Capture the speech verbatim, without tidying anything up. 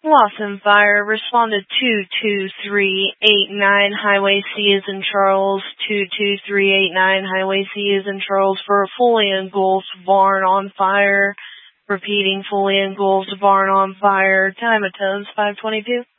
Lawson Fire responded two two three eight nine Highway C is in Charles, two two three eight nine Highway C is in Charles for a fully engulfed barn on fire. Repeating, fully engulfed barn on fire. Time of tones five twenty-two.